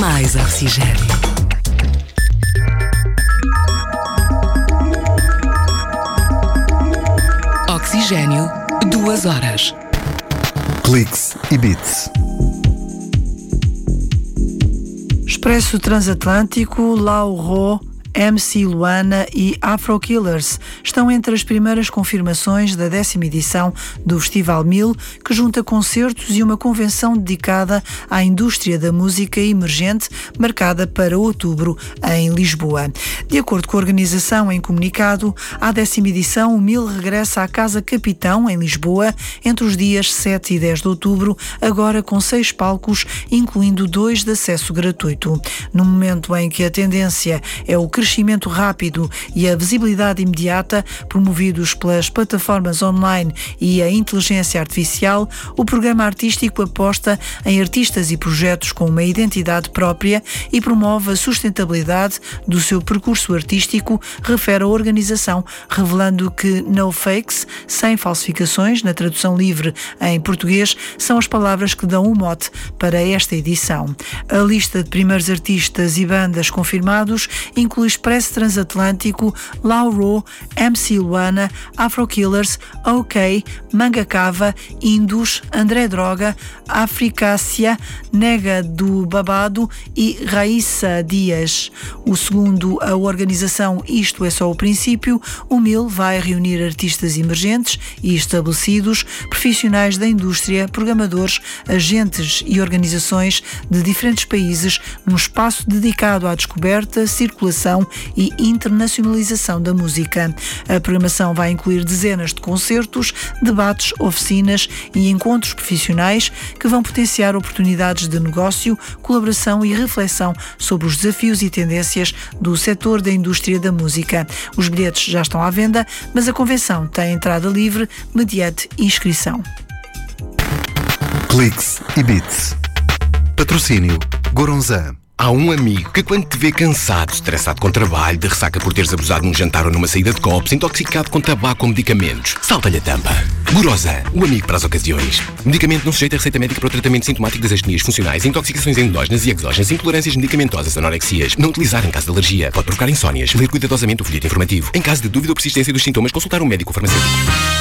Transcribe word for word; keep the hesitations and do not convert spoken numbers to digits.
Mais oxigênio. Oxigênio, duas horas. Cliques e Beats. Expresso Transatlântico, Lauro, M C Luana e Afro Killers estão entre as primeiras confirmações da décima edição do Festival Mil, que junta concertos e uma convenção dedicada à indústria da música emergente, marcada para outubro em Lisboa. De acordo com a organização em comunicado, à décima edição o Mil regressa à Casa Capitão, em Lisboa, entre os dias sete e dez de outubro, agora com seis palcos, incluindo dois de acesso gratuito. No momento em que a tendência é o crescimento crescimento rápido e a visibilidade imediata, promovidos pelas plataformas online e a inteligência artificial, o programa artístico aposta em artistas e projetos com uma identidade própria e promove a sustentabilidade do seu percurso artístico, refere a organização, revelando que no fakes, sem falsificações, na tradução livre em português, são as palavras que dão o mote para esta edição. A lista de primeiros artistas e bandas confirmados inclui Expresso Transatlântico, Lauro, M C Luana, Afro Killers, OK, Manga Cava, Indus, André Droga, Africácia, Nega do Babado e Raíssa Dias. O segundo a organização Isto é Só o Princípio, o Mil vai reunir artistas emergentes e estabelecidos, profissionais da indústria, programadores, agentes e organizações de diferentes países num espaço dedicado à descoberta, circulação e internacionalização da música. A programação vai incluir dezenas de concertos, debates, oficinas e encontros profissionais que vão potenciar oportunidades de negócio, colaboração e reflexão sobre os desafios e tendências do setor da indústria da música. Os bilhetes já estão à venda, mas a convenção tem entrada livre mediante inscrição. Cliques e Beats. Patrocínio Goronzan. Há um amigo que quando te vê cansado, estressado com trabalho, de ressaca por teres abusado num jantar ou numa saída de copos, intoxicado com tabaco ou medicamentos, salta-lhe a tampa. Goronzan, o amigo para as ocasiões. Medicamento não sujeito a receita médica para o tratamento sintomático das astenias funcionais, intoxicações endógenas e exógenas, intolerâncias medicamentosas, anorexias. Não utilizar em caso de alergia. Pode provocar insónias. Ler cuidadosamente o folheto informativo. Em caso de dúvida ou persistência dos sintomas, consultar um médico ou farmacêutico.